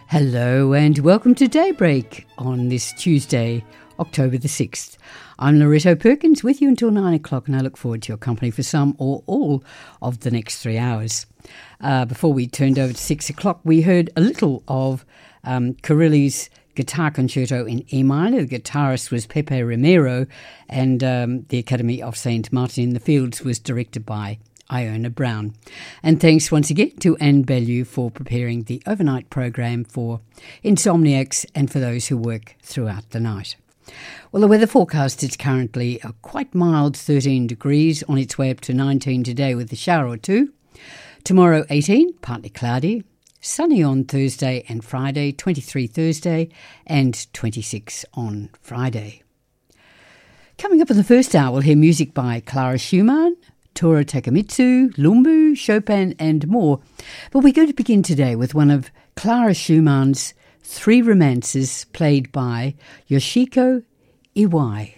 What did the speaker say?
Hello and welcome to Daybreak on this Tuesday, October the 6th. I'm Loretto Perkins with you until 9 o'clock, and I look forward to your company for some or all of the next 3 hours. Before we turned over to 6 o'clock, we heard a little of Corelli's Guitar Concerto in E minor. The guitarist was Pepe Romero, and the Academy of St. Martin in the Fields was directed by Iona Brown. And thanks once again to Anne Bellew for preparing the overnight program for insomniacs and for those who work throughout the night. Well, the weather forecast is currently a quite mild 13 degrees, on its way up to 19 today with a shower or two. Tomorrow 18, partly cloudy. Sunny on Thursday and Friday, 23 Thursday and 26 on Friday. Coming up in the first hour, we'll hear music by Clara Schumann, Toru Takemitsu, Lumbu, Chopin and more. But we're going to begin today with one of Clara Schumann's three romances played by Yoshiko Iwai.